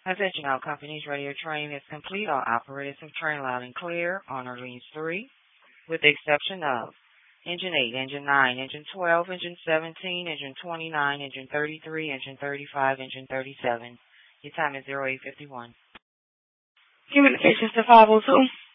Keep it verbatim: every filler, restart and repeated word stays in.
Attention all companies, radio train is complete. All operators have trained loud and clear on Orleans three, with the exception of Engine eight, Engine nine, Engine twelve, Engine seventeen, Engine twenty-nine, Engine thirty-three, Engine thirty-five, Engine thirty-seven. Your time is zero eight fifty-one. Communications to five oh two.